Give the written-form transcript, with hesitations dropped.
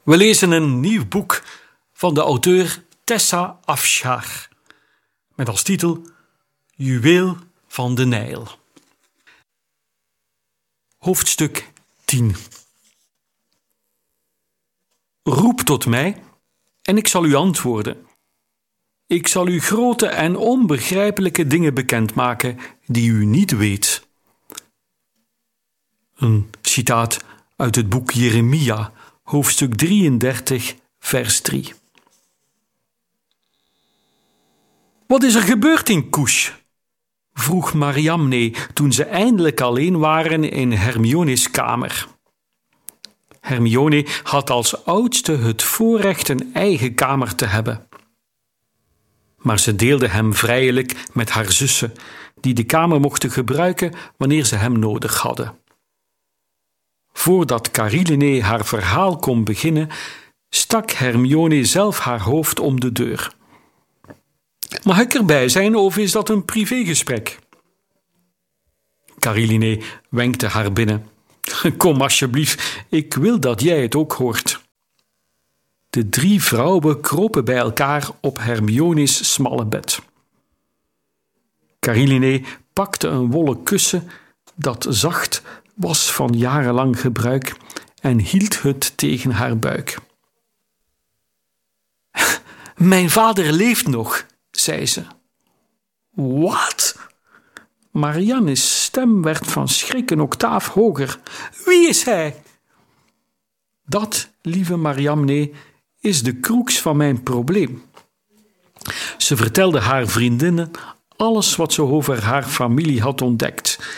We lezen een nieuw boek van de auteur Tessa Afshar, met als titel Juweel van de Nijl. Hoofdstuk 10. Roep tot mij en ik zal u antwoorden. Ik zal u grote en onbegrijpelijke dingen bekendmaken die u niet weet. Een citaat uit het boek Jeremia, hoofdstuk 33, vers 3. Wat is er gebeurd in Kush? Vroeg Mariamne toen ze eindelijk alleen waren in Hermione's kamer. Hermione had als oudste het voorrecht een eigen kamer te hebben. Maar ze deelde hem vrijelijk met haar zussen, die de kamer mochten gebruiken wanneer ze hem nodig hadden. Voordat Caroline haar verhaal kon beginnen, stak Hermione zelf haar hoofd om de deur. Mag ik erbij zijn of is dat een privégesprek? Caroline wenkte haar binnen. Kom alsjeblieft, ik wil dat jij het ook hoort. De 3 vrouwen kropen bij elkaar op Hermione's smalle bed. Caroline pakte een wollen kussen dat zacht was van jarenlang gebruik en hield het tegen haar buik. Mijn vader leeft nog, zei ze. Wat? Marianne's stem werd van schrik een octaaf hoger. Wie is hij? Dat, lieve Mariamne, is de crux van mijn probleem. Ze vertelde haar vriendinnen alles wat ze over haar familie had ontdekt